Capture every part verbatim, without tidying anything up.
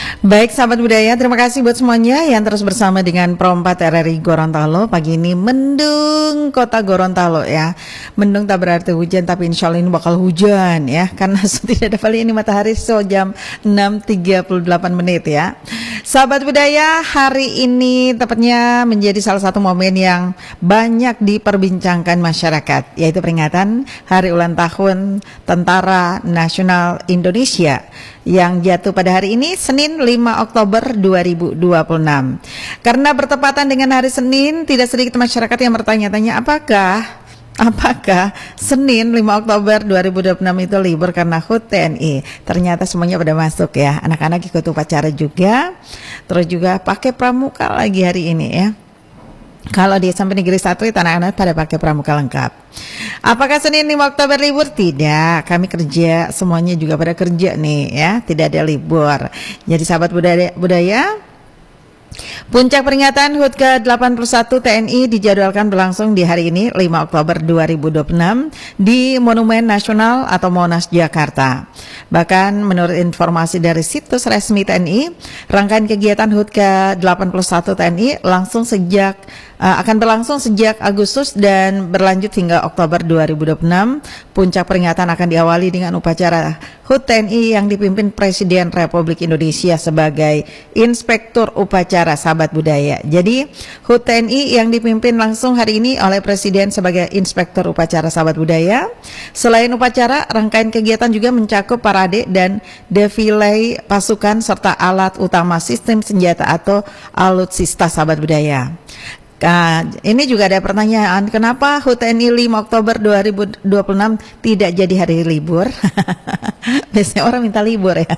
Baik sahabat budaya, terima kasih buat semuanya yang terus bersama dengan Pro empat R R I Gorontalo. Pagi ini mendung kota Gorontalo ya. Mendung tak berarti hujan, tapi insya Allah ini bakal hujan ya. Karena tidak ada kali ini matahari so jam enam tiga puluh delapan menit ya. Sahabat budaya, hari ini tepatnya menjadi salah satu momen yang banyak diperbincangkan masyarakat, yaitu peringatan Hari Ulang Tahun Tentara Nasional Indonesia yang jatuh pada hari ini Senin lima Oktober dua ribu dua puluh enam. Karena bertepatan dengan hari Senin, tidak sedikit masyarakat yang bertanya-tanya apakah Apakah Senin lima Oktober dua ribu dua puluh enam itu libur karena H U T T N I? Ternyata semuanya pada masuk ya. Anak-anak ikut upacara juga. Terus juga pakai pramuka lagi hari ini ya. Kalau di S M P Negeri satu itu anak-anak pada pakai pramuka lengkap. Apakah Senin lima Oktober libur? Tidak, kami kerja, semuanya juga pada kerja nih ya. Tidak ada libur. Jadi sahabat budaya, budaya puncak peringatan H U T ke delapan puluh satu T N I dijadwalkan berlangsung di hari ini lima Oktober dua ribu dua puluh enam di Monumen Nasional atau Monas, Jakarta. Bahkan menurut informasi dari situs resmi T N I, rangkaian kegiatan H U T ke delapan puluh satu T N I langsung sejak uh, akan berlangsung sejak Agustus dan berlanjut hingga Oktober dua ribu dua puluh enam. Puncak peringatan akan diawali dengan upacara H U T T N I yang dipimpin Presiden Republik Indonesia sebagai Inspektur Upacara sahabat budaya. Jadi H U T T N I yang dipimpin langsung hari ini oleh Presiden sebagai Inspektur Upacara sahabat budaya. Selain upacara, rangkaian kegiatan juga mencakup parade dan defile pasukan serta alat utama sistem senjata atau alutsista sahabat budaya. Nah, ini juga ada pertanyaan, kenapa H U T T N I lima Oktober dua ribu dua puluh enam tidak jadi hari libur? Biasanya orang minta libur ya.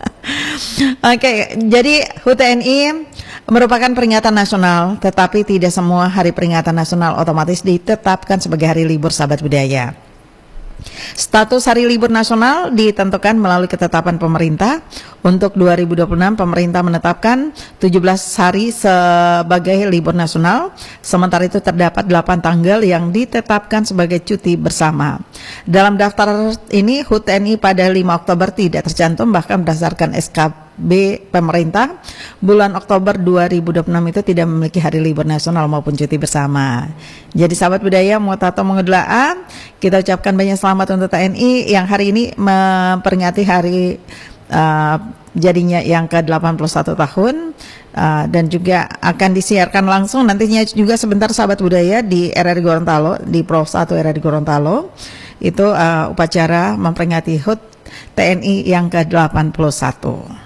Oke, jadi H U T T N I merupakan peringatan nasional, tetapi tidak semua hari peringatan nasional otomatis ditetapkan sebagai hari libur sahabat budaya. Status hari libur nasional ditentukan melalui ketetapan pemerintah. Untuk dua ribu dua puluh enam pemerintah menetapkan tujuh belas hari sebagai libur nasional. Sementara itu terdapat delapan tanggal yang ditetapkan sebagai cuti bersama. Dalam daftar ini H U T T N I pada lima Oktober tidak tercantum, bahkan berdasarkan S K B pemerintah bulan Oktober dua ribu dua puluh enam itu tidak memiliki hari libur nasional maupun cuti bersama. Jadi sahabat budaya, Muatato Mengedula'a, kita ucapkan banyak selamat untuk T N I yang hari ini memperingati hari uh, jadinya yang ke delapan puluh satu tahun, uh, dan juga akan disiarkan langsung nantinya juga sebentar sahabat budaya di R R I Gorontalo, di Pro satu R R I Gorontalo itu uh, upacara memperingati H U T T N I yang ke delapan puluh satu.